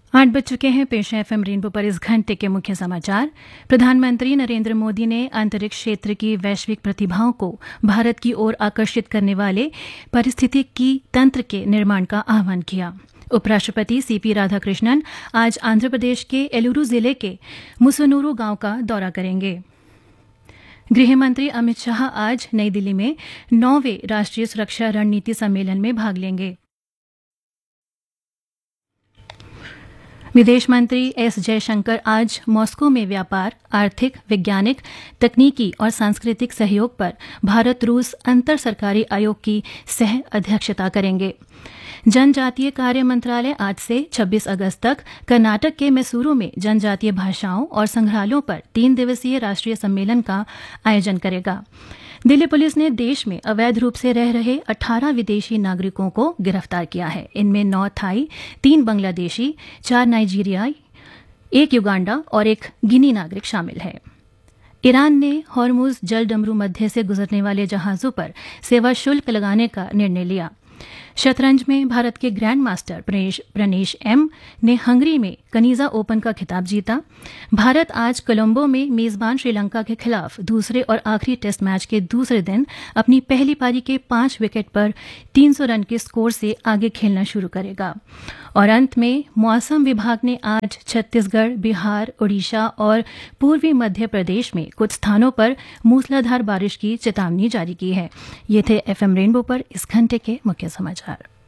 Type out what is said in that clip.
8 बज चुके हैं। पेश है एफएम रेनबो पर इस घंटे के मुख्य समाचार। प्रधानमंत्री नरेंद्र मोदी ने अंतरिक्ष क्षेत्र की वैश्विक प्रतिभाओं को भारत की ओर आकर्षित करने वाले पारिस्थितिकी तंत्र के निर्माण का आह्वान किया। उपराष्ट्रपति सीपी राधाकृष्णन आज आंध्र प्रदेश के एलुरु जिले के मुसनूरू गांव का दौरा करेंगे। गृह मंत्री अमित शाह आज नई दिल्ली में 9वें राष्ट्रीय सुरक्षा रणनीति सम्मेलन में भाग लेंगे। विदेश मंत्री एस जयशंकर आज मॉस्को में व्यापार, आर्थिक, वैज्ञानिक, तकनीकी और सांस्कृतिक सहयोग पर भारत रूस अंतर सरकारी आयोग की सह अध्यक्षता करेंगे। जनजातीय कार्य मंत्रालय आज से 26 अगस्त तक कर्नाटक के मैसूरू में जनजातीय भाषाओं और संग्रहालयों पर 3 दिवसीय राष्ट्रीय सम्मेलन का आयोजन करेगा। दिल्ली पुलिस ने देश में अवैध रूप से रह रहे 18 विदेशी नागरिकों को गिरफ्तार किया है। इनमें 9 थाई, 3 बांग्लादेशी, 4 नाइजीरियाई, 1 युगांडा और 1 गिनी नागरिक शामिल है। ईरान ने हॉर्मुज जलडमरू मध्य से गुजरने वाले जहाजों पर सेवा शुल्क लगाने का निर्णय लिया। शतरंज में भारत के ग्रैंड मास्टर प्रनेश एम ने हंगरी में कनीजा ओपन का खिताब जीता। भारत आज कोलंबो में मेजबान श्रीलंका के खिलाफ दूसरे और आखिरी टेस्ट मैच के दूसरे दिन अपनी पहली पारी के 5 विकेट पर 300 रन के स्कोर से आगे खेलना शुरू करेगा। और अंत में मौसम विभाग ने आज छत्तीसगढ़, बिहार, ओडिशा और पूर्वी मध्य प्रदेश में कुछ स्थानों पर मूसलाधार बारिश की चेतावनी जारी की है। ये थे एफएम रेनबो पर इस घंटे के मुख्य समाचार।